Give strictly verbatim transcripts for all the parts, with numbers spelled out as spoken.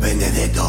Benedetto.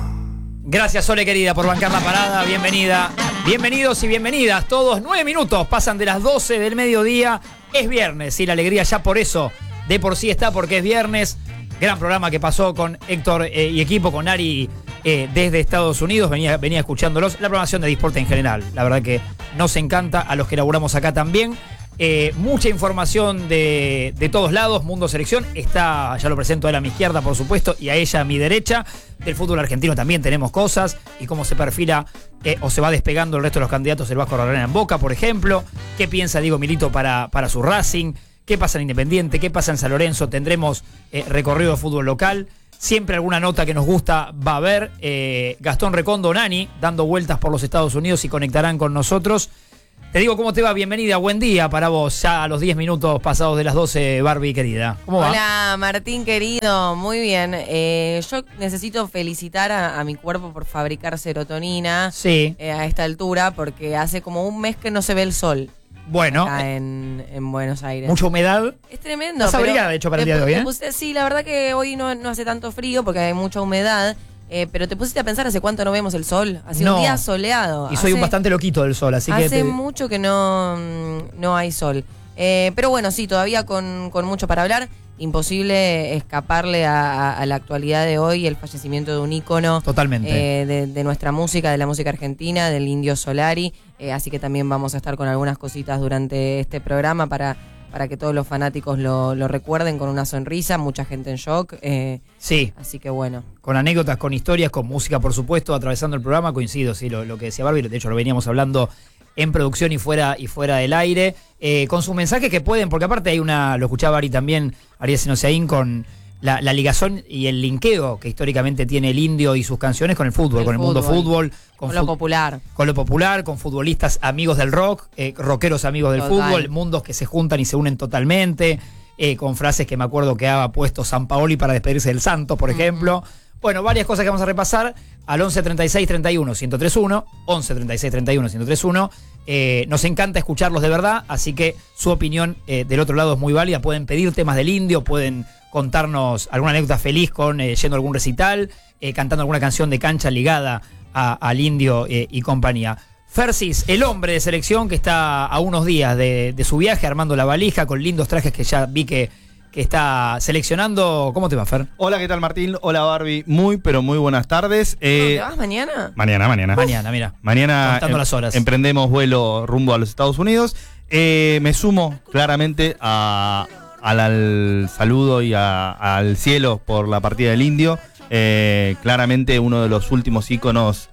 Gracias, Sole querida, por bancar la parada. Bienvenida. Bienvenidos y bienvenidas todos. Nueve minutos pasan de las doce del mediodía. Es viernes y la alegría ya por eso de por sí está, porque es viernes. Gran programa que pasó con Héctor eh, y equipo, con Ari eh, desde Estados Unidos. Venía, venía escuchándolos. La programación de Disporte en general. La verdad que nos encanta, a los que elaboramos acá también. Eh, mucha información de, de todos lados. Mundo Selección está, ya lo presento a él a mi izquierda, por supuesto, y a ella a mi derecha. Del fútbol argentino también tenemos cosas, y cómo se perfila eh, o se va despegando el resto de los candidatos el Vasco Arolarena en Boca, por ejemplo. ¿Qué piensa Diego Milito para, para su Racing? ¿Qué pasa en Independiente? ¿Qué pasa en San Lorenzo? Tendremos eh, recorrido de fútbol local. Siempre alguna nota que nos gusta va a haber. Eh, Gastón Recondo, Nani, dando vueltas por los Estados Unidos y conectarán con nosotros. Te digo, ¿cómo te va? Bienvenida, buen día para vos. Ya a los diez minutos pasados de las doce, Barbie querida. ¿Cómo va? Hola, Martín querido, muy bien. Eh, yo necesito felicitar a, a mi cuerpo por fabricar serotonina Sí. eh, a esta altura, porque hace como un mes que no se ve el sol. Bueno, Acá en, en Buenos Aires. mucha humedad. Es tremendo. Estás abrigada, de hecho, para el día de hoy, ¿eh? Puse, sí, la verdad que hoy no, no hace tanto frío porque hay mucha humedad. Eh, pero te pusiste a pensar hace cuánto no vemos el sol. Hace No. un día soleado. Y soy hace, un bastante loquito del sol, así que... Hace te- mucho que no, no hay sol. Eh, pero bueno, sí, todavía con, con mucho para hablar. Imposible escaparle a, a, a la actualidad de hoy, el fallecimiento de un ícono Totalmente. eh, de, de nuestra música, de la música argentina, del Indio Solari. Eh, así que también vamos a estar con algunas cositas durante este programa para, para que todos los fanáticos lo, lo recuerden con una sonrisa. Mucha gente en shock. Eh, Sí, así que bueno. con anécdotas, con historias, con música, por supuesto, atravesando el programa. Coincido, sí, lo, lo que decía Barbie. De hecho, lo veníamos hablando en producción y fuera y fuera del aire. Eh, con sus mensajes que pueden, porque aparte hay una, lo escuchaba Ari también, Ariel Senosiaín, con la, la ligazón y el linkeo que históricamente tiene el Indio y sus canciones con el fútbol, El con el mundo fútbol. fútbol, Con, con, lo fu- popular. con lo popular, con futbolistas amigos del rock, eh, rockeros amigos del Total. fútbol, mundos que se juntan y se unen totalmente, eh, con frases que me acuerdo que ha puesto San Paoli para despedirse del Santos, por ejemplo. Bueno, varias cosas que vamos a repasar al once treinta y seis treinta y uno ciento treinta y uno, once treinta y seis treinta y uno ciento treinta y uno. Eh, nos encanta escucharlos de verdad, así que su opinión eh, del otro lado es muy válida. Pueden pedir temas del Indio, pueden contarnos alguna anécdota feliz con eh, yendo a algún recital, eh, cantando alguna canción de cancha ligada a- al Indio eh, y compañía. Fersis, el hombre de selección que está a unos días de, de su viaje, armando la valija con lindos trajes que ya vi que, que está seleccionando. ¿Cómo te va, Fer? Hola, ¿qué tal, Martín? Hola, Barbie. Muy, pero muy buenas tardes. Eh, ¿Te vas mañana? mañana, mañana. Mañana, mira. Mañana Contando em- las horas. emprendemos vuelo rumbo a los Estados Unidos. Eh, me sumo claramente a- al, al saludo y a- al cielo por la partida del Indio. Eh, claramente uno de los últimos íconos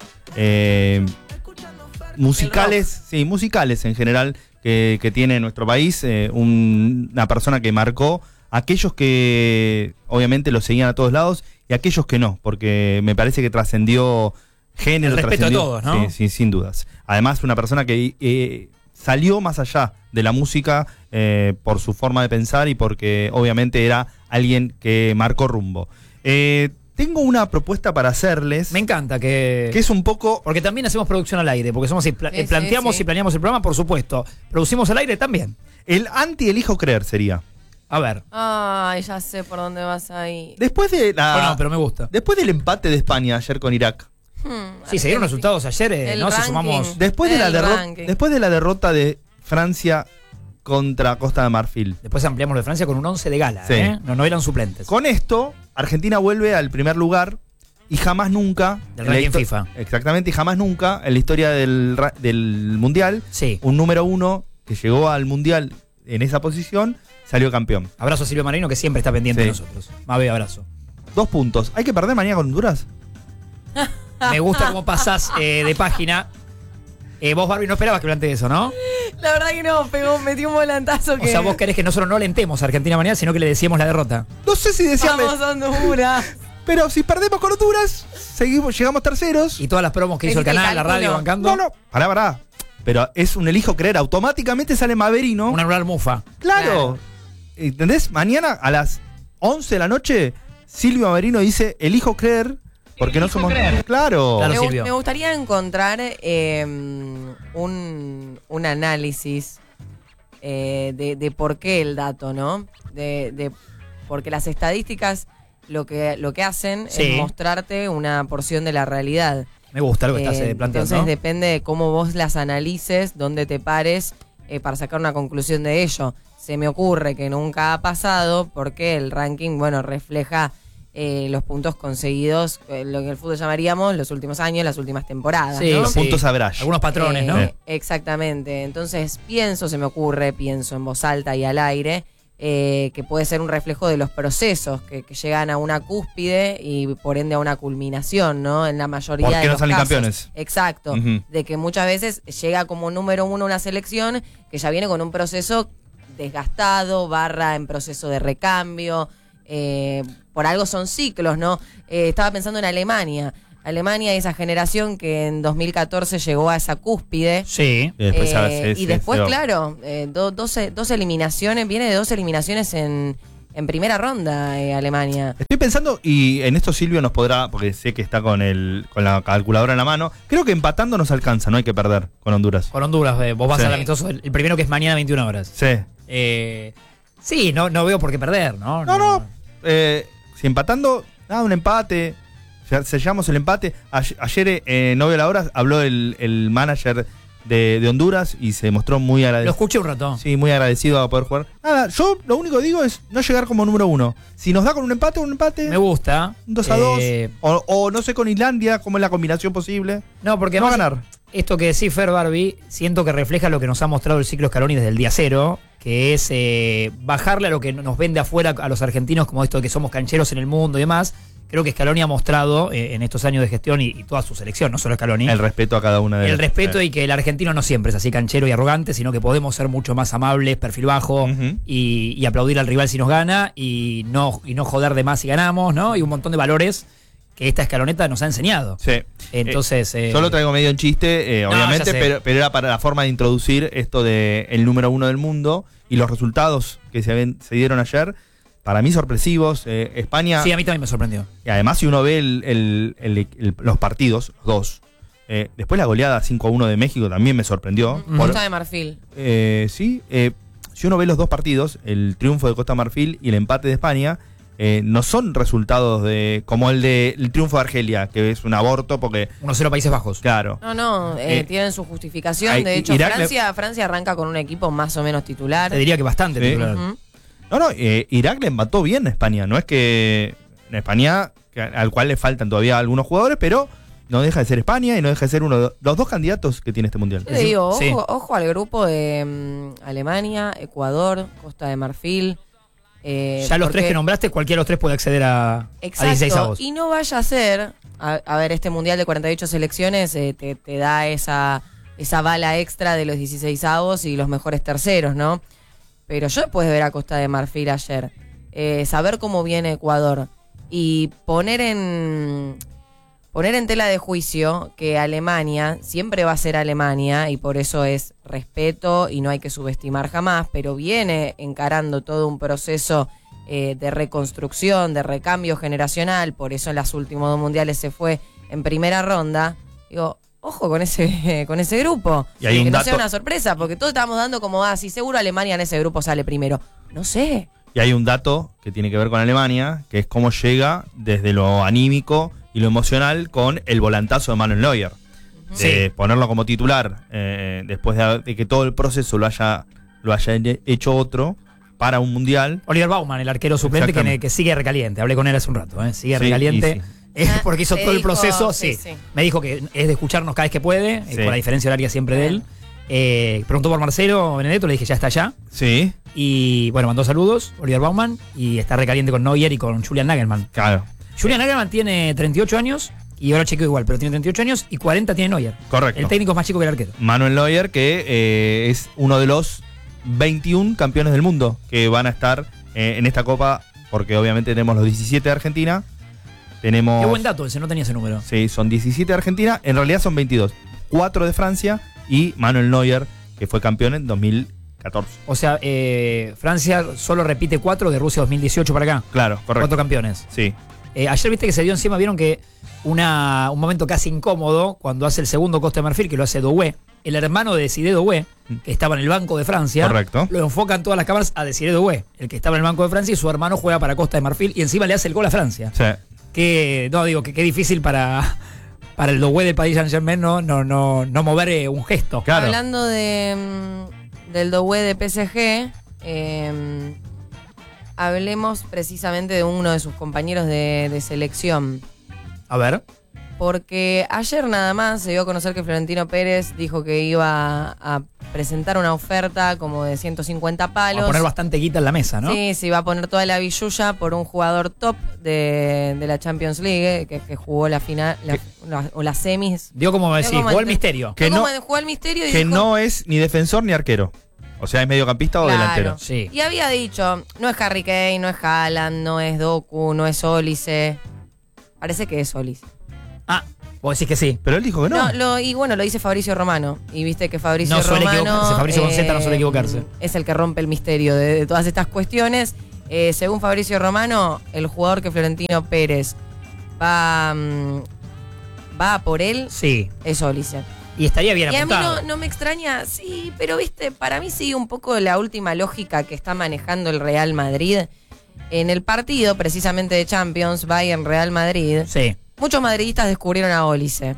eh, musicales, sí, musicales en general que, que tiene nuestro país. Eh, un- una persona que marcó a aquellos que obviamente lo seguían a todos lados y a aquellos que no, porque me parece que trascendió género. El respeto de trascendió- todos, ¿no? Sí, sí, sin dudas. Además, una persona que eh, salió más allá de la música eh, por su forma de pensar y porque obviamente era alguien que marcó rumbo. Eh, tengo una propuesta para hacerles, Me encanta que... que es un poco... Porque también hacemos producción al aire, porque somos así, pla- Sí, eh, planteamos sí, sí. y planeamos el programa, por supuesto. Producimos al aire también. El anti-elijo creer sería. A ver. Ay, ya sé por dónde vas ahí. Después de la, Bueno, pero me gusta. después del empate de España ayer con Irak, Hmm, Sí, se dieron resultados ayer, eh, El ¿no? Si ranking. sumamos... después de la El derrota, ranking. después de la derrota de Francia contra Costa de Marfil. Después ampliamos lo de Francia con un once de gala, Sí. ¿eh? No, no eran suplentes. Con esto, Argentina vuelve al primer lugar y jamás nunca Del en la ranking histo- FIFA. Exactamente, y jamás nunca en la historia del, ra- del Mundial, Sí. un número uno que llegó al Mundial en esa posición salió campeón. Abrazo a Silvio Marino, que siempre está pendiente Sí. de nosotros. Mabe, abrazo. Dos puntos. ¿Hay que perder mañana con Honduras? Me gusta cómo pasás eh, de página. Eh, vos, Barbie, no esperabas que plantee eso, ¿no? La verdad que no, pegó, metió un volantazo que... O sea, vos querés que nosotros no alentemos a Argentina mañana, sino que le decíamos la derrota. No sé si decirle, Vamos, Honduras. pero si perdemos con Honduras, seguimos, llegamos terceros. Y todas las promos que hizo el ¿Viste el canal, la radio, cálculo? bancando. No, no, pará, pará. Pero es un elijo creer. Automáticamente sale Maverino. Una rural mufa. Claro. Claro. ¿Entendés? Mañana a las once de la noche, Silvio Maverino dice, elijo creer, porque no somos... Claro. Claro. Me, gu- Silvio. me gustaría encontrar eh, un, un análisis eh, de, de por qué el dato, ¿no? De, de porque las estadísticas lo que, lo que hacen Sí. es mostrarte una porción de la realidad. Me gusta lo que estás Eh, eh, planteando. Entonces depende de cómo vos las analices, dónde te pares eh, para sacar una conclusión de ello. Se me ocurre que nunca ha pasado porque el ranking, bueno, refleja eh, los puntos conseguidos, eh, lo que en el fútbol llamaríamos los últimos años, las últimas temporadas, Sí, ¿no? Los sí. puntos average. Algunos patrones, ¿no? Eh, Exactamente. Entonces pienso, se me ocurre, pienso en voz alta y al aire, eh, que puede ser un reflejo de los procesos que, que llegan a una cúspide y por ende a una culminación, ¿no? En la mayoría ¿Por qué de no los salen casos. campeones? Exacto. Ujú. De que muchas veces llega como número uno una selección que ya viene con un proceso desgastado, barra en proceso de recambio. Eh, por algo son ciclos, ¿no? Eh, estaba pensando en Alemania. Alemania, esa generación que en dos mil catorce llegó a esa cúspide. Sí. Y después, Eh, ya se- y se- después, se- claro, eh, do- doce, dos eliminaciones, viene de dos eliminaciones en, en primera ronda eh, Alemania. Estoy pensando, y en esto Silvio nos podrá, porque sé que está con el con la calculadora en la mano, creo que empatando nos alcanza, no hay que perder con Honduras. Con Honduras, eh, vos vas Sí. al amistoso, el el primero que es mañana veintiuna horas. Sí. Eh, sí, no, no veo por qué perder, ¿no? No, no. Eh, si empatando, nada, un empate. Ya sellamos el empate. Ayer, ayer eh, no veo la hora, habló el, el manager de, de Honduras y se mostró muy Lo agradecido. escuché un rato. Sí, muy agradecido a poder jugar. Nada, yo lo único que digo es no llegar como número uno. Si nos da con un empate, un empate. Me gusta. Un dos a dos. Eh, O, o no sé con Islandia, cómo es la combinación posible. No, porque No va a además, ganar. esto que decís, Fer Barbie, siento que refleja lo que nos ha mostrado el ciclo Scaloni desde el día cero, que es eh, bajarle a lo que nos vende afuera a los argentinos, como esto de que somos cancheros en el mundo y demás. Creo que Scaloni ha mostrado eh, en estos años de gestión y, y toda su selección, no solo Scaloni, El respeto a cada una de el las- respeto eh. y que el argentino no siempre es así canchero y arrogante, sino que podemos ser mucho más amables, perfil bajo Ujú. y, y aplaudir al rival si nos gana y no, y no joder de más si ganamos, ¿no? Y un montón de valores que esta escaloneta nos ha enseñado. Sí. Entonces, Eh, eh, yo lo traigo medio en chiste, eh, No, obviamente, ya sé. pero, pero era para la forma de introducir esto de el número uno del mundo y los resultados que se, ven- se dieron ayer. Para mí sorpresivos. eh, España. sí, a mí también me sorprendió. Y además, si uno ve el- el- el- el- los partidos, los dos. eh, después la goleada cinco a uno de México también me sorprendió. Ujú. Por- Costa de Marfil. eh, sí, eh, si uno ve los dos partidos, el triunfo de Costa Marfil y el empate de España, eh, no son resultados de como el de el triunfo de Argelia, que es un aborto porque, uno cero Países Bajos. claro, No, no, eh, Eh, tienen su justificación. hay- De hecho, Irak le- Francia, Francia arranca con un equipo más o menos titular. Te diría que bastante Sí. titular. Ujú. no, no, eh, Irak le empató bien a España, no es que en España, que- al cual le faltan todavía algunos jugadores, pero no deja de ser España y no deja de ser uno de los dos candidatos que tiene este mundial. Yo le digo, ojo, Sí. ojo al grupo de mm, Alemania, Ecuador, Costa de Marfil. eh, Ya los porque- tres que nombraste, cualquiera de los tres puede acceder a, a dieciséis Exacto, avos. y no vaya a ser, a, a ver, este mundial de cuarenta y ocho selecciones eh, te, te da esa, esa bala extra de los dieciséis avos y los mejores terceros, ¿no? Pero yo después de ver a Costa de Marfil ayer, eh, saber cómo viene Ecuador y poner en poner en tela de juicio que Alemania siempre va a ser Alemania y por eso es respeto y no hay que subestimar jamás, pero viene encarando todo un proceso eh, de reconstrucción, de recambio generacional, por eso en los últimos dos mundiales se fue en primera ronda. Digo, ojo con ese con ese grupo, Y hay que un no dato- sea una sorpresa, porque todos estábamos dando como, ah, sí, seguro Alemania en ese grupo sale primero. No sé. Y hay un dato que tiene que ver con Alemania, que es cómo llega desde lo anímico y lo emocional con el volantazo de Manuel Neuer. De Sí. ponerlo como titular eh, después de, de que todo el proceso lo haya, lo haya hecho otro para un mundial. Oliver Baumann, el arquero suplente que, Exactamente. que sigue recaliente. Hablé con él hace un rato, ¿eh? Sigue Sí, recaliente. y sí. Eh, Ah, porque hizo te todo el dijo, proceso, sí, sí. sí. Me dijo que es de escucharnos cada vez que puede, eh, Sí. por la diferencia horaria siempre de él. Eh, preguntó por Marcelo Benedetto, le dije ya está allá. Sí, Y bueno, mandó saludos, Oliver Baumann, y está recaliente con Neuer y con Julian Nagelsmann. claro, Julian Nagelsmann tiene treinta y ocho años, y ahora chequeo igual, pero tiene treinta y ocho años y cuarenta tiene Neuer. correcto. El técnico es más chico que el arquero. Manuel Neuer, que eh, es uno de los veintiún campeones del mundo que van a estar eh, en esta copa, porque obviamente tenemos los diecisiete de Argentina. Tenemos. Qué buen dato ese, no tenía ese número. Sí, son diecisiete de Argentina, en realidad son veintidós. cuatro de Francia y Manuel Neuer, que fue campeón en dos mil catorce. O sea, eh, Francia solo repite cuatro de Rusia dos mil dieciocho para acá. Claro, correcto. Cuatro campeones. Sí, Eh, ayer viste que se dio encima, vieron que una, un momento casi incómodo cuando hace el segundo Costa de Marfil, que lo hace Doué, el hermano de Desiré Doué, que estaba en el Banco de Francia. Correcto. Lo enfocan todas las cámaras a Desiré Doué, el que estaba en el Banco de Francia, y su hermano juega para Costa de Marfil y encima le hace el gol a Francia. Sí. Que, no, digo, que qué difícil para, para el Doué del Paris Saint-Germain no, no, no, no mover eh, un gesto. Claro. Hablando de, mm, del Doué de P S G, eh, hablemos precisamente de uno de sus compañeros de, de selección. A ver. Porque ayer nada más se dio a conocer que Florentino Pérez dijo que iba a presentar una oferta como de ciento cincuenta palos. Va a poner bastante guita en la mesa, ¿no? Sí, sí, va a poner toda la billulla por un jugador top de, de la Champions League, que, que jugó la final, la, la- o las semis. Dio como decir, como jugó el el- misterio. Que Fue como no- de- jugó el misterio y Que dijo, no es ni defensor ni arquero. O sea, es mediocampista o Claro. delantero. Sí. Y había dicho, no es Harry Kane, no es Haaland, no es Doku, no es Olise. Parece que es Olise. Ah, vos decís que sí. Pero él dijo que no. No, lo, y bueno, lo dice Fabricio Romano. Y viste que Fabricio No suele Romano. equivocarse, Fabricio con Z no suele equivocarse. Es el que rompe el misterio de, de todas estas cuestiones. Eh, según Fabricio Romano, el jugador que Florentino Pérez va, mm, va por él Sí. es Olise. Y estaría bien Y a mí apuntado. no, no me extraña, sí, pero viste, para mí sigue un poco la última lógica que está manejando el Real Madrid. En el partido, precisamente de Champions, Bayern Real Madrid, Sí. muchos madridistas descubrieron a Olise.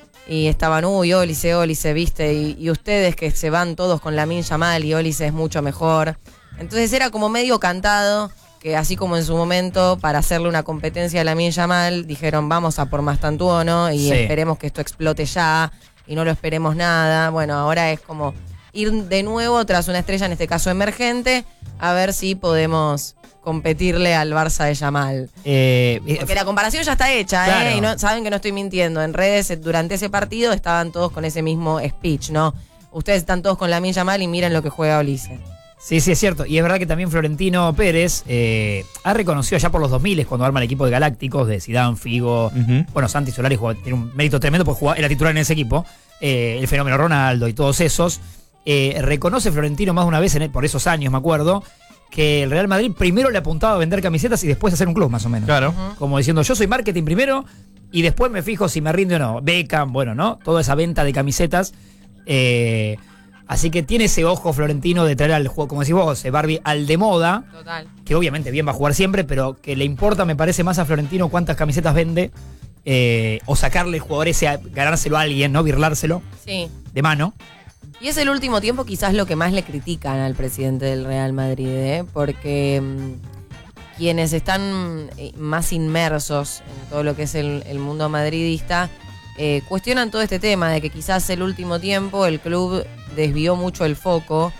Y estaban, uy, Olise, Olise, viste, y, y ustedes que se van todos con Lamine Yamal y Olise es mucho mejor. Entonces era como medio cantado que así como en su momento, para hacerle una competencia a Lamine Yamal, dijeron vamos a por Mastantuono y Sí. esperemos que esto explote ya y no lo esperemos nada. Bueno, ahora es como ir de nuevo tras una estrella, en este caso emergente, a ver si podemos competirle al Barça de Yamal. Eh, Porque la comparación ya está hecha, Claro. ¿eh? Y no, saben que no estoy mintiendo. En redes, eh, durante ese partido, estaban todos con ese mismo speech, ¿no? Ustedes están todos con Lamine Yamal y miren lo que juega Olise. Sí, sí, es cierto. Y es verdad que también Florentino Pérez eh, ha reconocido allá por los dos mil, cuando arma el equipo de Galácticos, de Zidane, Figo. Ujú. Bueno, Santi Solari jugó- tiene un mérito tremendo porque jugaba, era titular en ese equipo. Eh, el fenómeno Ronaldo y todos esos. Eh, reconoce Florentino más de una vez, en el- por esos años, me acuerdo, que el Real Madrid primero le apuntaba a vender camisetas y después a hacer un club, más o menos. Claro. Como diciendo, yo soy marketing primero y después me fijo si me rinde o no. Beckham, bueno, ¿no? Toda esa venta de camisetas. Eh, así que tiene ese ojo Florentino de traer al juego, como decís vos, eh, Barbie, al de moda, Total. que obviamente bien va a jugar siempre, pero que le importa, me parece, más a Florentino cuántas camisetas vende, eh, o sacarle el jugador ese, a, ganárselo a alguien, ¿no? Birlárselo Sí. de mano. Y es el último tiempo quizás lo que más le critican al presidente del Real Madrid, ¿eh? Porque mm, quienes están eh, más inmersos en todo lo que es el, el mundo madridista eh, cuestionan todo este tema de que quizás el último tiempo el club desvió mucho el foco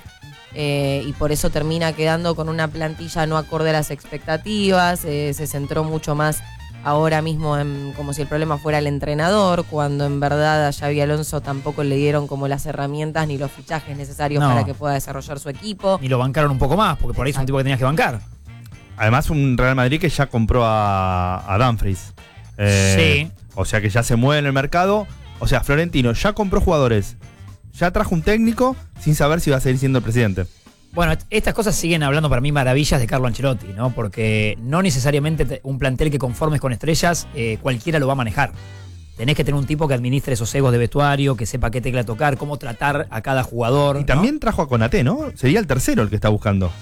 eh, y por eso termina quedando con una plantilla no acorde a las expectativas, eh, se centró mucho más ahora mismo en, como si el problema fuera el entrenador, cuando en verdad a Xabi Alonso tampoco le dieron como las herramientas ni los fichajes necesarios No. para que pueda desarrollar su equipo. Y lo bancaron un poco más, porque por ahí es un tipo que tenías que bancar. Además, un Real Madrid que ya compró a, a Dumfries. Eh, Sí. O sea que ya se mueve en el mercado. O sea, Florentino ya compró jugadores. Ya trajo un técnico sin saber si va a seguir siendo el presidente. Bueno, estas cosas siguen hablando para mí maravillas de Carlo Ancelotti, ¿no? Porque no necesariamente te- un plantel que conformes con estrellas, eh, cualquiera lo va a manejar. Tenés que tener un tipo que administre esos egos de vestuario, que sepa qué tecla tocar, cómo tratar a cada jugador. Y ¿no? también trajo a Konaté, ¿no? Sería el tercero el que está buscando.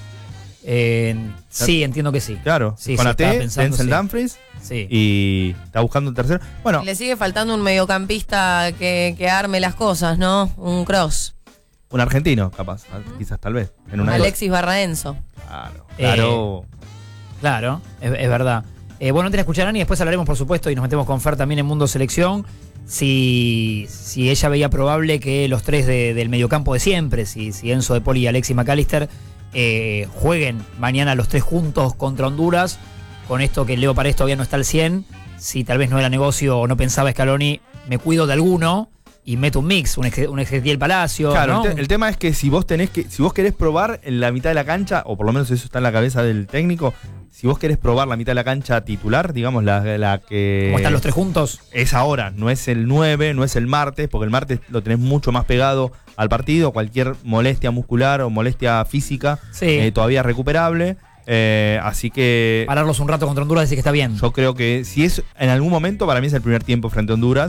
Eh, sí, entiendo que sí. Claro. Sí, sí, Konaté, estaba pensando, Denzel sí. Dumfries Sí. y está buscando el tercero. Bueno, Le sigue faltando un mediocampista que, que arme las cosas, ¿no? Un cross. un argentino, capaz. Quizás, tal vez. En una de Alexis Barraenzo. dos. Claro. Eh, Claro. Claro, es, es verdad. Eh, bueno, antes de escuchar a Ani, después hablaremos, por supuesto, y nos metemos con Fer también en Mundo Selección, si, si ella veía probable que los tres de- del mediocampo de siempre, si, si Enzo de Poli y Alexis McAllister, eh, jueguen mañana los tres juntos contra Honduras, con esto que Leo Paredes todavía no está al cien, si tal vez no era negocio o no pensaba Scaloni, me cuido de alguno y meto un mix, un, ex, un Ezequiel Palacio. Claro, ¿no? el, te- el tema es que si vos tenés que, si vos querés probar en la mitad de la cancha, o por lo menos eso está en la cabeza del técnico, si vos querés probar la mitad de la cancha titular, digamos la, la que ¿Cómo están los tres juntos? es ahora, no es el nueve, no es el martes, porque el martes lo tenés mucho más pegado al partido, cualquier molestia muscular o molestia física Sí. eh, todavía recuperable, eh, así que Pararlos un rato contra Honduras, decir que está bien. yo creo que si es en algún momento, para mí es el primer tiempo frente a Honduras,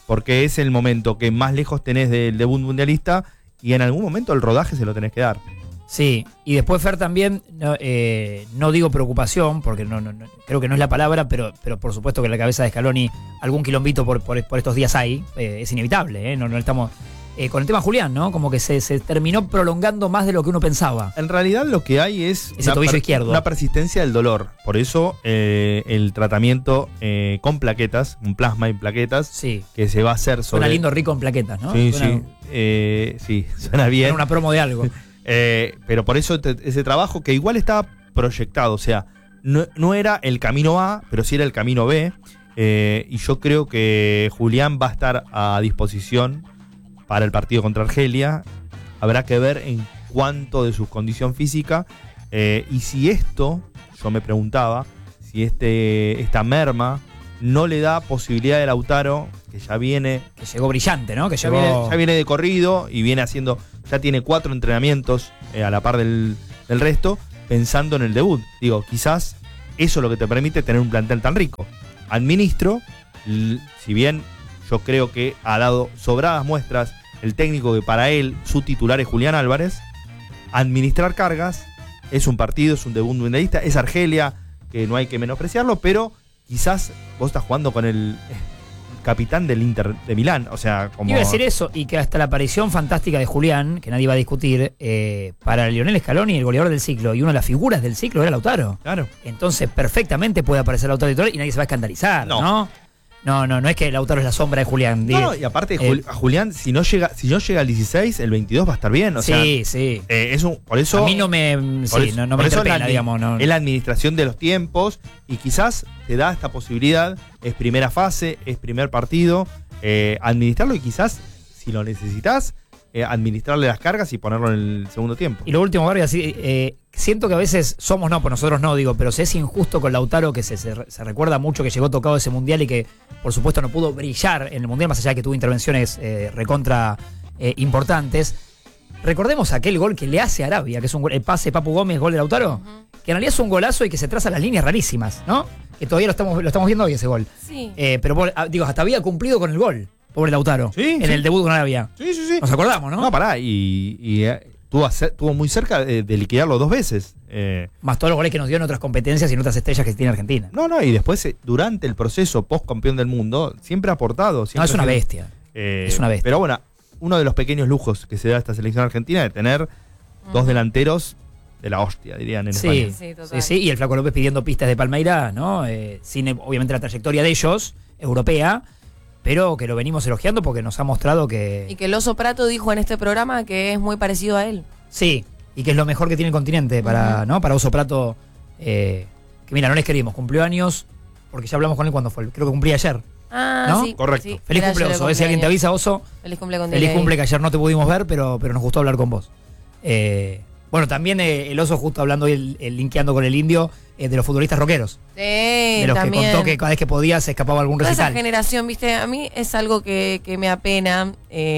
porque es el momento que más lejos tenés del debut mundialista y en algún momento el rodaje se lo tenés que dar. Sí, y después Fer también, no, eh, no digo preocupación, porque no, no, no, creo que no es la palabra, pero, pero por supuesto que en la cabeza de Scaloni algún quilombito por, por, por estos días hay, eh, es inevitable, eh, no, no estamos... Eh, con el tema Julián, ¿no? Como que se, se terminó prolongando más de lo que uno pensaba. En realidad lo que hay es ese tobillo izquierdo. Una persistencia del dolor. Por eso eh, el tratamiento eh, con plaquetas, un plasma y plaquetas, sí, que se va a hacer sobre... Suena lindo rico en plaquetas, ¿no? Sí, suena... sí. Eh, sí, suena bien. Suena una promo de algo. Eh, pero por eso te, ese trabajo que igual estaba proyectado, o sea, no, no era el camino A, pero sí era el camino B, eh, y yo creo que Julián va a estar a disposición para el partido contra Argelia. Habrá que ver en cuánto de su condición física, eh, y si esto, yo me preguntaba, si este esta merma no le da posibilidad de Lautaro, que ya viene... Que llegó brillante, ¿no? Que ya, llegó... viene, ya viene de corrido y viene haciendo... Ya tiene cuatro entrenamientos eh, a la par del, del resto, pensando en el debut. Digo, quizás eso es lo que te permite tener un plantel tan rico. Administro, l- si bien yo creo que ha dado sobradas muestras el técnico que para él su titular es Julián Álvarez, administrar cargas, es un partido, es un debut mundialista, es Argelia, que no hay que menospreciarlo, pero quizás vos estás jugando con el capitán del Inter de Milán, o sea, como... Iba a decir eso, y que hasta la aparición fantástica de Julián, que nadie va a discutir, eh, para Lionel Scaloni, el goleador del ciclo, y una de las figuras del ciclo era Lautaro. Claro. Entonces, perfectamente puede aparecer Lautaro titular y nadie se va a escandalizar, ¿no? ¿no? No, no, no es que Lautaro es la sombra de Julián. No, no, y aparte, eh, a Julián, si no llega si no llega al dieciséis, el veintidós va a estar bien. O sí, sea, sí. Eh, es un, por eso, a mí no me, sí, eso, no, no me interpela, la, digamos. No. Es la administración de los tiempos y quizás te da esta posibilidad, es primera fase, es primer partido, eh, administrarlo y quizás, si lo necesitas, eh, administrarle las cargas y ponerlo en el segundo tiempo. Y lo último, Barbie, así, eh, siento que a veces somos, no, por nosotros no, digo, pero si es injusto con Lautaro, que se, se, se recuerda mucho que llegó tocado ese mundial y que, por supuesto, no pudo brillar en el mundial, más allá de que tuvo intervenciones eh, recontra eh, importantes. Recordemos aquel gol que le hace a Arabia, que es un gol, el pase Papu Gómez, gol de Lautaro, uh-huh. que en realidad es un golazo y que se traza las líneas rarísimas, ¿no? Que todavía lo estamos, lo estamos viendo hoy ese gol. Sí. Eh, pero, digo, hasta había cumplido con el gol. Pobre Lautaro. Sí, en sí. el debut con Arabia. Sí, sí, sí. Nos acordamos, ¿no? No, pará. Y, y eh, estuvo, estuvo muy cerca de, de liquidarlo dos veces. Eh. Más todos los goles que nos dio en otras competencias y en otras estrellas que tiene Argentina. No, no. Y después, eh, durante el proceso post-campeón del mundo, siempre ha aportado. Siempre no, es una sido, bestia. Eh, es una bestia. Pero bueno, uno de los pequeños lujos que se da a esta selección argentina de tener uh-huh. dos delanteros de la hostia, dirían en sí, España. Sí, sí, sí. Y el Flaco López pidiendo pistas de Palmeiras, ¿no? Eh, sin, obviamente, la trayectoria de ellos, europea, pero que lo venimos elogiando porque nos ha mostrado que... Y que el Oso Prato dijo en este programa que es muy parecido a él. Sí, y que es lo mejor que tiene el continente para, uh-huh. ¿no? Para Oso Prato, eh, que mira, no les querimos, cumplió años, porque ya hablamos con él cuando fue, creo que cumplía ayer. Ah, ¿no? sí. Correcto. Sí. Feliz cumple, Oso. Si alguien te avisa, Oso. Feliz cumple con Feliz cumple, que ayer no te pudimos ver, pero, pero nos gustó hablar con vos. Eh... Bueno, también eh, el Oso, justo hablando y el, el linkeando con el Indio, eh, de los futbolistas rockeros. Sí, de los también. Que contó que cada vez que podía se escapaba algún Toda recital. Esa generación, viste, a mí es algo que, que me apena.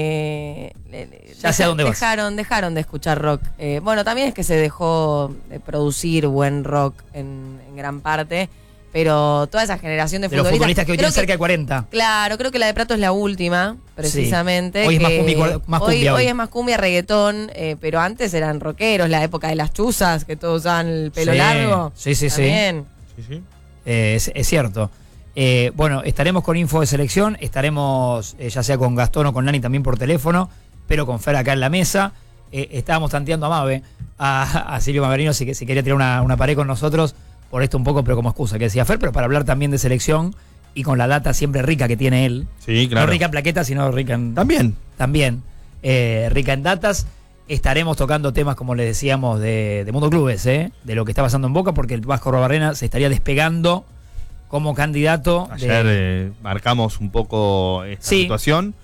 Eh, ya sé a dónde vas. Dejaron, dejaron de escuchar rock. Eh, bueno, también es que se dejó de producir buen rock en, en gran parte. Pero toda esa generación de, de futbolistas... los futbolistas que hoy tienen que, cerca de cuarenta. Claro, creo que la de Prato es la última, precisamente. Sí. Hoy es más cumbia, más hoy, cumbia. Hoy, Hoy es más cumbia, reggaetón, eh, pero antes eran rockeros, la época de las chuzas, que todos usaban el pelo sí. largo. Sí, sí, también. sí. sí, sí. Eh, es, es cierto. Eh, bueno, estaremos con info de selección, estaremos eh, ya sea con Gastón o con Nani también por teléfono, pero con Fer acá en la mesa. Eh, estábamos tanteando a Mabe, a, a Silvio Maverino, si, si quería tirar una, una pared con nosotros. Por esto un poco, pero como excusa, que decía Fer, pero para hablar también de selección y con la data siempre rica que tiene él. Sí, claro. No rica en plaquetas, sino rica en... También. También. Eh, rica en datas. Estaremos tocando temas, como les decíamos, de, de Mundo Clubes, ¿eh? De lo que está pasando en Boca, porque el Vasco Robarrena se estaría despegando como candidato. Ayer de... eh, marcamos un poco esta sí. situación.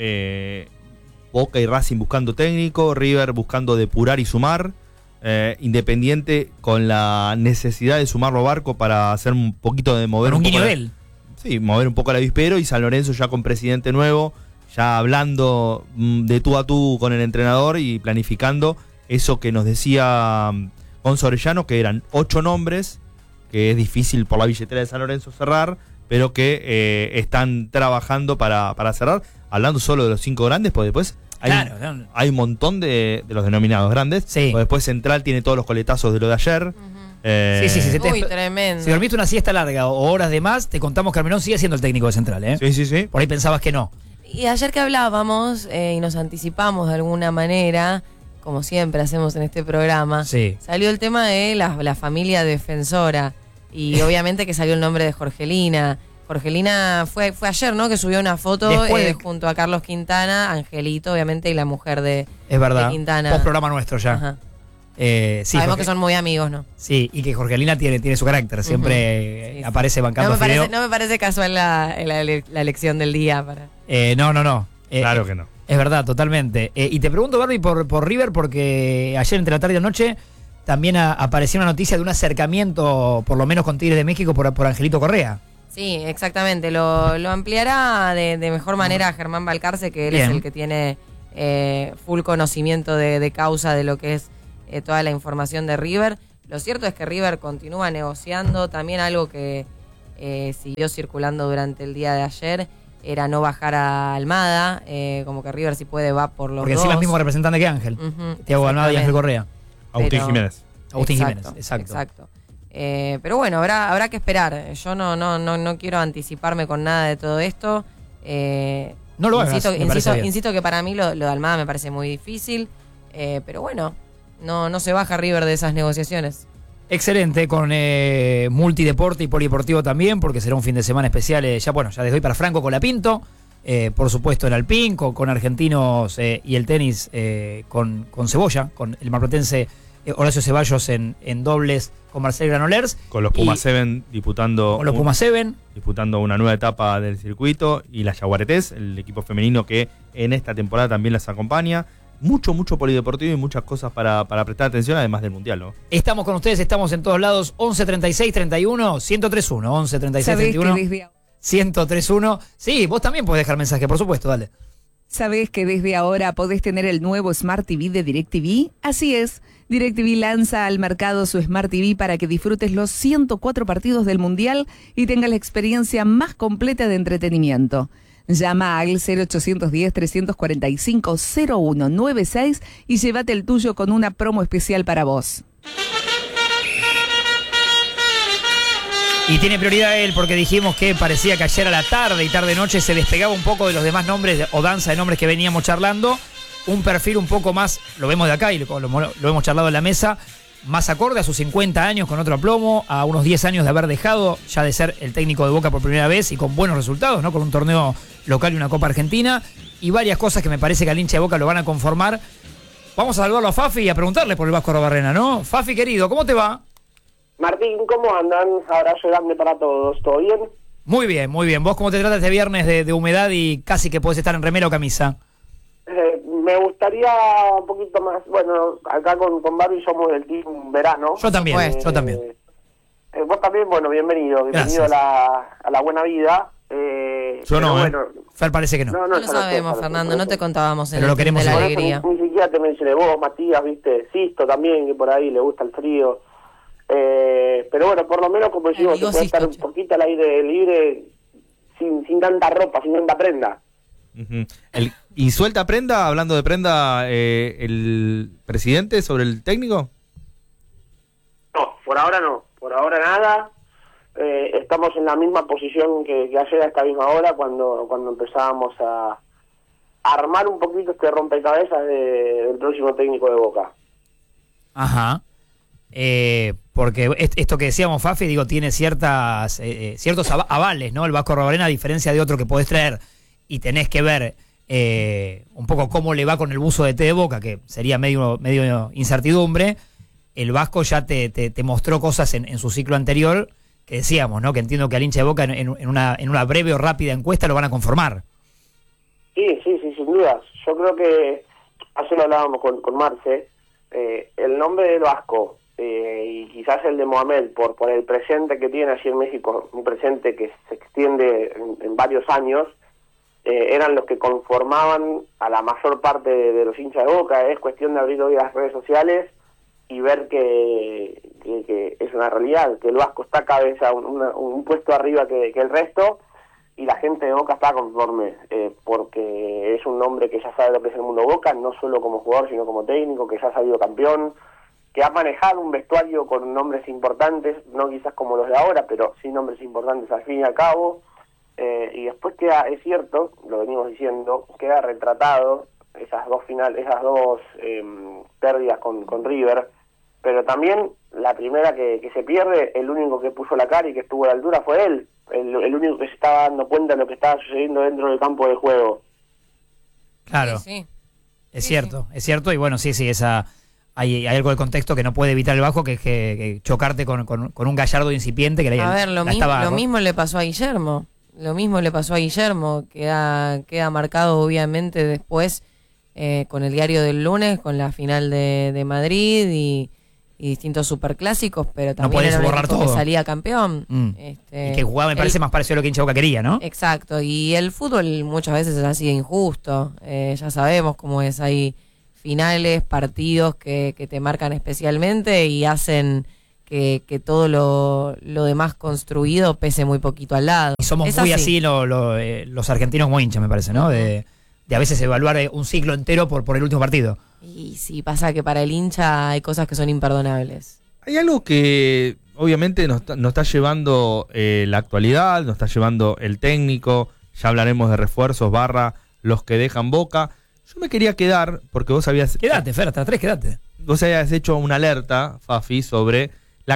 Eh, Boca y Racing buscando técnico, River buscando depurar y sumar. Eh, Independiente con la necesidad de sumarlo Barco para hacer un poquito de mover con un, un guiño poco de él. Sí, mover un poco el avispero, y San Lorenzo ya con presidente nuevo, ya hablando de tú a tú con el entrenador y planificando eso que nos decía Gonzo Orellano, que eran ocho nombres, que es difícil por la billetera de San Lorenzo cerrar, pero que eh, están trabajando para, para cerrar, hablando solo de los cinco grandes, porque después hay, Claro, un, no. hay un montón de, de los denominados grandes, Sí. porque después Central tiene todos los coletazos de lo de ayer. eh, Sí, sí, sí, se te- Uy, tremendo. Si dormiste una siesta larga o horas de más, te contamos que Almirón sigue siendo el técnico de Central, ¿eh? sí, sí, sí. Por ahí pensabas que no. Y ayer que hablábamos eh, y nos anticipamos de alguna manera, como siempre hacemos en este programa, Sí. salió el tema de la, la familia defensora y obviamente que salió el nombre de Jorgelina. Jorgelina fue fue ayer, ¿no? Que subió una foto Después eh, de- junto a Carlos Quintana, Angelito, obviamente, y la mujer de, Es verdad. de Quintana. Post programa nuestro ya. Ajá. Eh, sí, Sabemos Jorge- que son muy amigos, ¿no? Sí, y que Jorgelina tiene, tiene su carácter. Siempre eh, Sí, sí. aparece bancando No me, fideo. parece, no me parece casual la, la, la elección del día para. Eh, no, no, no. Eh, Claro que no. Es verdad, totalmente. Eh, y te pregunto, Barbie, por, por River, porque ayer entre la tarde y la noche también a- apareció una noticia de un acercamiento, por lo menos con Tigres de México, por, por Angelito Correa. Sí, exactamente. Lo, lo ampliará de, de mejor manera Germán Balcarce, que él Bien. es el que tiene eh, full conocimiento de, de causa de lo que es eh, toda la información de River. Lo cierto es que River continúa negociando. También algo que eh, siguió circulando durante el día de ayer era no bajar a Almada, eh, como que River si puede va por los Porque dos. encima es el mismo representante que Ángel. Ujú, Tiago Almada y Ángel Correa. Agustín Pero- Jiménez. Agustín Exacto, Jiménez, exacto. Exacto. Eh, pero bueno, habrá, habrá que esperar. Yo no, no, no, no quiero anticiparme con nada de todo esto. Eh, No lo hagas, insisto, me parece insisto, bien. insisto que para mí lo, lo de Almada me parece muy difícil. Eh, pero bueno, no, no se baja River de esas negociaciones. Excelente, con eh, multideporte y polideportivo también, porque será un fin de semana especial, eh, ya bueno, ya desde hoy para Franco Colapinto, eh, por supuesto el Alpín, con, con argentinos eh, y el tenis eh, con, con Cebolla, con el marplatense eh, Horacio Ceballos en, en dobles con Marcel Granollers. Con los Y- Pumas Seven disputando, Con los un- Pumas Seven. disputando una nueva etapa del circuito, y las Jaguaretés, el equipo femenino que en esta temporada también las acompaña. Mucho, mucho polideportivo y muchas cosas para, para prestar atención, además del Mundial, ¿no? Estamos con ustedes, estamos en todos lados, once treinta y seis treinta y uno ciento tres uno, once treinta y seis ¿Sabés treinta y que, uno desde, ciento tres uno. Sí, vos también podés dejar mensaje, por supuesto, dale. ¿Sabés que desde ahora podés tener el nuevo Smart T V de DirecTV? Así es, DirecTV lanza al mercado su Smart T V para que disfrutes los ciento cuatro partidos del Mundial y tengas la experiencia más completa de entretenimiento. Llama al cero ochocientos diez, trescientos cuarenta y cinco, cero uno noventa y seis y llévate el tuyo con una promo especial para vos. Y tiene prioridad él porque dijimos que parecía que ayer a la tarde y tarde-noche se despegaba un poco de los demás nombres o danza de nombres que veníamos charlando. Un perfil un poco más, lo vemos de acá y lo, lo- lo hemos charlado en la mesa, más acorde a sus cincuenta años con otro aplomo, a unos diez años de haber dejado ya de ser el técnico de Boca por primera vez y con buenos resultados, ¿no? Con un torneo local y una Copa Argentina y varias cosas que me parece que al hincha de Boca lo van a conformar. Vamos a saludarlo a Fafi y a preguntarle por el Vasco Arbarrena, ¿no? Fafi, querido, ¿cómo te va? Martín, ¿cómo andan? Abrazo grande para todos, ¿todo bien? Muy bien, muy bien. ¿Vos cómo te tratas este viernes de, de humedad y casi que podés estar en remera o camisa? Eh, me gustaría un poquito más, bueno, acá con, con Barbie somos del team verano. Yo también, supuesto. yo también. Eh, eh, vos también, bueno, bienvenido, bienvenido a Gracias. la, a la buena vida. Eh, Yo pero no, ¿eh? bueno, Fer parece que no. no, No no, lo ya sé, sabemos, ya sé, Fernando, por no eso. te contábamos en Pero el lo fin queremos de la Por saber. eso alegría. ni, ni siquiera te mencioné vos, Matías, viste, Sisto también, que por ahí le gusta el frío. Eh, pero bueno, por lo menos, como decimos, se digo puede Sisto, estar un che. poquito al aire libre sin, sin tanta ropa, sin tanta prenda. Ujú. El- ¿Y suelta prenda, hablando de prenda, eh, el presidente sobre el técnico? No, por ahora no, por ahora nada. Eh, estamos en la misma posición que, que ayer a esta misma hora cuando cuando empezábamos a, a armar un poquito este rompecabezas de- del próximo técnico de Boca. Ajá. Eh, porque est- esto que decíamos, Fafi, digo, tiene ciertas eh, eh, ciertos ava- avales, ¿no? El Vasco Arbarrena, a diferencia de otro que podés traer y tenés que ver eh, un poco cómo le va con el buzo de té de Boca, que sería medio, medio incertidumbre. El Vasco ya te, te, te mostró cosas en, en su ciclo anterior que decíamos, ¿no? Que entiendo que al hincha de Boca en, en- en una, en una breve o rápida encuesta lo van a conformar. Sí, sí, sí, sin dudas. Yo creo que ayer lo hablábamos con, con Marce, eh, el nombre del Vasco eh, y quizás el de Mohamed, por, por el presente que tiene allí en México, un presente que se extiende en, en varios años, eh, eran los que conformaban a la mayor parte de, de los hinchas de Boca. Es cuestión de abrir hoy las redes sociales y ver que, que, que es una realidad, que el Vasco está cabeza un, una, un puesto arriba que, que el resto, y la gente de Boca está conforme, eh, porque es un nombre que ya sabe lo que es el mundo Boca, no solo como jugador, sino como técnico, que ya ha salido campeón, que ha manejado un vestuario con nombres importantes, no quizás como los de ahora, pero sí nombres importantes al fin y al cabo, eh, y después queda, es cierto, lo venimos diciendo, queda retratado esas dos finales, esas dos eh, pérdidas con, con River, pero también la primera que, que se pierde, el único que puso la cara y que estuvo a la altura fue él, el, el único que se estaba dando cuenta de lo que estaba sucediendo dentro del campo de juego. Claro, Sí, sí. es Sí, cierto, es cierto, y bueno, sí, sí, esa hay, hay algo del contexto que no puede evitar el Vasco, que es que, que chocarte con, con, con un Gallardo incipiente que A la, ver, lo, la mismo, estaba- lo mismo le pasó a Guillermo. Lo mismo le pasó a Guillermo. Queda, queda marcado, obviamente, después eh, con el diario del lunes, con la final de, de Madrid y, y distintos superclásicos, pero también podés era un borrar equipo que todo. salía campeón. Mm. Este, y que jugaba, me parece, el- más parecido a lo que hincha Boca quería, ¿no? Exacto, y el fútbol muchas veces es así de injusto. Eh, ya sabemos cómo es, hay finales, partidos que, que te marcan especialmente y hacen que, que todo lo, lo demás construido pese muy poquito al lado. Y somos Es muy así, lo- lo, eh, los argentinos como hinchas, me parece, ¿no? De, de a veces evaluar eh, un ciclo entero por, por el último partido. Y sí, pasa que para el hincha hay cosas que son imperdonables. Hay algo que obviamente nos, está- nos está llevando eh, la actualidad, nos está llevando el técnico, ya hablaremos de refuerzos, barra, los que dejan Boca. Yo me quería quedar, porque vos habías, Quédate, Fer, hasta las tres, quédate. vos habías hecho una alerta, Fafi, sobre